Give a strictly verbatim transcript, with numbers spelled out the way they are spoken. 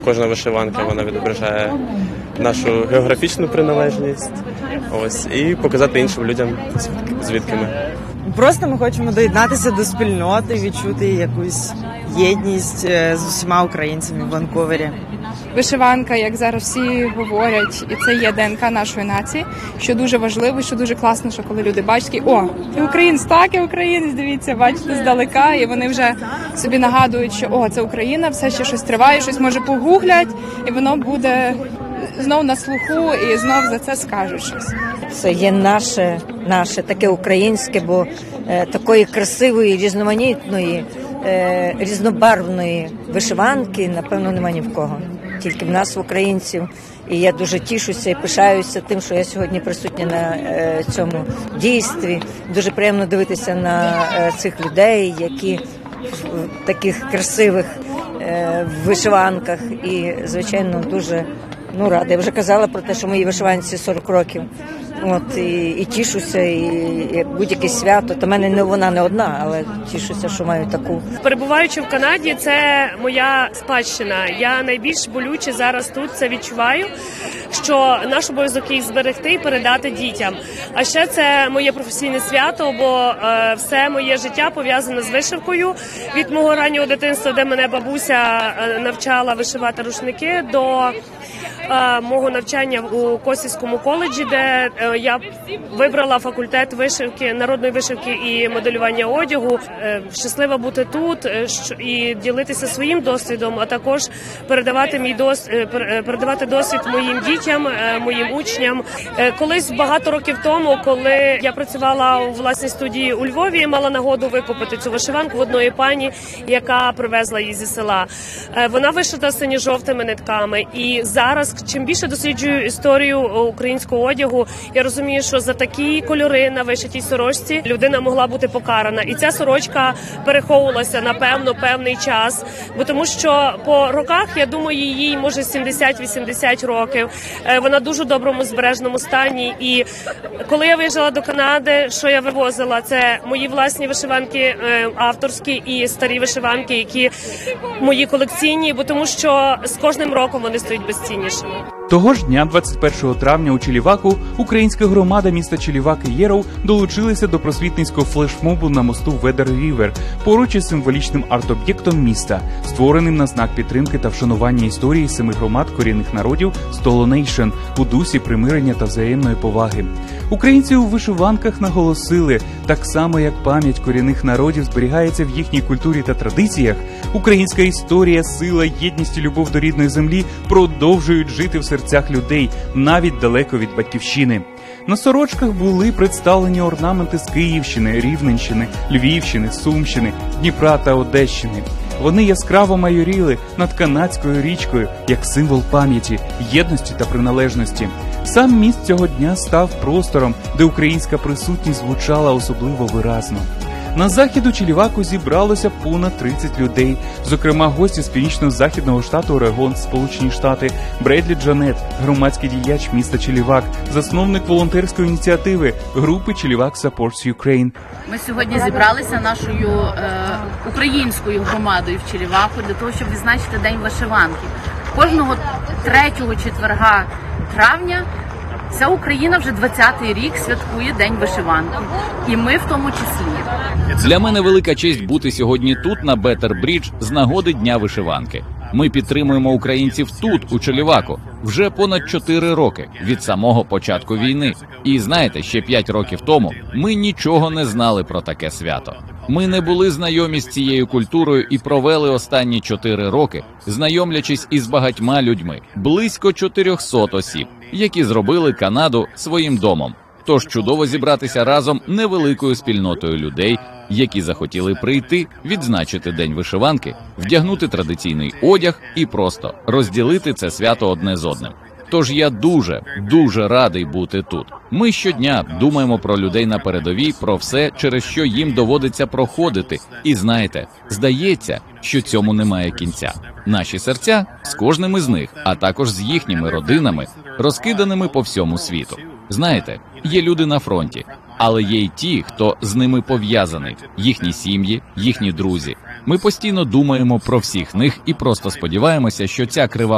Кожна вишиванка, вона відображає нашу географічну приналежність, ось, і показати іншим людям, звідки ми. Просто ми хочемо доєднатися до спільноти, відчути якусь єдність з усіма українцями в Ванкувері. Вишиванка, як зараз всі говорять, і це є ДНК нашої нації, що дуже важливо, що дуже класно, що коли люди бачать, о, ти українець, так, я українець, дивіться, бачите, здалека, і вони вже собі нагадують, що о, це Україна, все ще щось триває, щось може погуглять, і воно буде знов на слуху, і знов за це скажуть щось. Це є наше, наше таке українське, бо е, такої красивої, різноманітної, е, різнобарвної вишиванки, напевно, немає ні в кого. Тільки в нас, в українців. І я дуже тішуся і пишаюся тим, що я сьогодні присутня на е, цьому дійстві. Дуже приємно дивитися на е, цих людей, які в таких красивих е, вишиванках. І, звичайно, дуже ну, рада. Я вже казала про те, що моїй вишиванці сорок років. От, і, і тішуся, і, і будь-яке свято. То в мене не вона не одна, але тішуся, що маю таку. Перебуваючи в Канаді, це моя спадщина. Я найбільш болюче зараз тут це відчуваю, що наш обов'язок їх зберегти і передати дітям. А ще це моє професійне свято, бо е, все моє життя пов'язане з вишивкою. Від мого раннього дитинства, де мене бабуся е, навчала вишивати рушники, до мого навчання у Косівському коледжі, де я вибрала факультет вишивки, народної вишивки і моделювання одягу. Щаслива бути тут і ділитися своїм досвідом, а також передавати мій досвід, передавати досвід моїм дітям, моїм учням. Колись багато років тому, коли я працювала у власній студії у Львові, мала нагоду викупити цю вишиванку в одної пані, яка привезла її зі села. Вона вишита синьо-жовтими нитками, і зараз чим більше досліджую історію українського одягу, я розумію, що за такі кольори на вишитій сорочці людина могла бути покарана. І ця сорочка переховувалася, напевно, певний час. Бо тому що по роках, я думаю, їй може сімдесят-вісімдесят років. Вона в дуже доброму збережному стані. І коли я виїжджала до Канади, що я вивозила? Це мої власні вишиванки авторські і старі вишиванки, які мої колекційні, бо тому що з кожним роком вони стають безціннішими. Того ж дня, двадцять першого травня, у Чиліваку українська громада міста Чилівак і Єров долучилися до просвітницького флешмобу на мосту Ведер-Рівер, поруч із символічним арт-об'єктом міста, створеним на знак підтримки та вшанування історії семи громад корінних народів Столо Нейшн у дусі примирення та взаємної поваги. Українці у вишиванках наголосили, так само як пам'ять корінних народів зберігається в їхній культурі та традиціях, українська історія, сила, єдність і любов до рідної землі продовжують жити в серцях людей, навіть далеко від батьківщини. На сорочках були представлені орнаменти з Київщини, Рівненщини, Львівщини, Сумщини, Дніпра та Одещини. Вони яскраво майоріли над канадською річкою як символ пам'яті, єдності та приналежності. Сам міст цього дня став простором, де українська присутність звучала особливо виразно. На захід у Чиліваку зібралося понад тридцять людей, зокрема гості з північно-західного штату Орегон, Сполучені Штати, Бредлі Джанет, громадський діяч міста Чилівак, засновник волонтерської ініціативи групи Чилівак Supports Ukraine. Ми сьогодні зібралися нашою е, українською громадою в Чиліваку для того, щоб відзначити День вишиванки. Кожного третього четверга травня вся Україна вже двадцятий рік святкує День вишиванки. І ми в тому числі. Для мене велика честь бути сьогодні тут, на Бетер-Брідж, з нагоди Дня вишиванки. Ми підтримуємо українців тут, у Чиліваку, вже понад чотири роки, від самого початку війни. І знаєте, ще п'ять років тому ми нічого не знали про таке свято. Ми не були знайомі з цією культурою і провели останні чотири роки, знайомлячись із багатьма людьми, близько чотирьохсот осіб, які зробили Канаду своїм домом. Тож чудово зібратися разом невеликою спільнотою людей, які захотіли прийти, відзначити День вишиванки, вдягнути традиційний одяг і просто розділити це свято одне з одним. Тож я дуже, дуже радий бути тут. Ми щодня думаємо про людей на передовій, про все, через що їм доводиться проходити. І знаєте, здається, що цьому немає кінця. Наші серця з кожним із них, а також з їхніми родинами, розкиданими по всьому світу. Знаєте, є люди на фронті, але є й ті, хто з ними пов'язаний, їхні сім'ї, їхні друзі. Ми постійно думаємо про всіх них і просто сподіваємося, що ця крива